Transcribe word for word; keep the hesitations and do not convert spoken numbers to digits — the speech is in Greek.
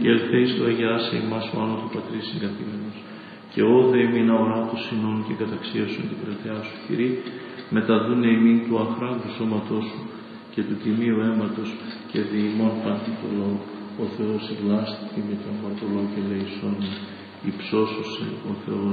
και ελθέεις το αγιάσε ημάς ο άνω του Πατρί συγκαθήμενος. Και όδε ημίν αορά του συνών και καταξίωσον την κρατεά σου χειρή, μεταδούνε ημίν του αχράντου σώματός σου και του τιμίου αίματος και δι' ημών παντικολό. Ο Θεός ευλάστη με το αμαρτωλό και λέησόν υψώσωσε ο Θεός